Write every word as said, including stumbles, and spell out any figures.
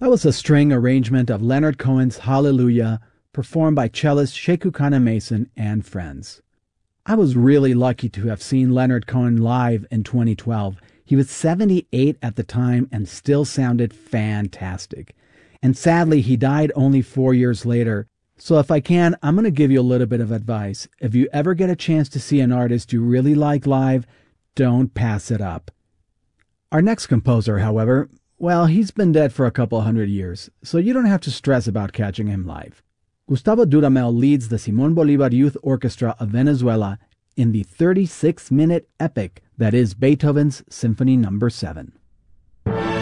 That was a string arrangement of Leonard Cohen's Hallelujah, performed by cellist Sheku Mason and friends. I was really lucky to have seen Leonard Cohen live in twenty twelve. He was seventy-eight at the time and still sounded fantastic. And sadly, he died only four years later. So if I can, I'm going to give you a little bit of advice. If you ever get a chance to see an artist you really like live, don't pass it up. Our next composer, however, well, he's been dead for a couple hundred years, so you don't have to stress about catching him live. Gustavo Dudamel leads the Simón Bolívar Youth Orchestra of Venezuela in the thirty-six minute epic that is Beethoven's Symphony Number seven.